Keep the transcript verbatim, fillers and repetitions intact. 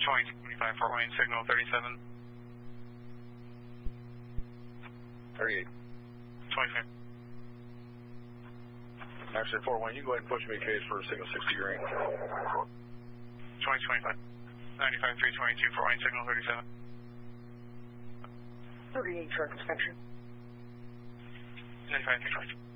twenty twenty-five, Fort Wayne, signal thirty-seven. thirty-eight. twenty-five. Actually, Fort Wayne, you go ahead and push me a case for signal sixty green. twenty twenty-five. ninety-five, three twenty-two, Fort Wayne, signal thirty-seven. thirty-eight, track inspection. ninety-five, three twenty-two.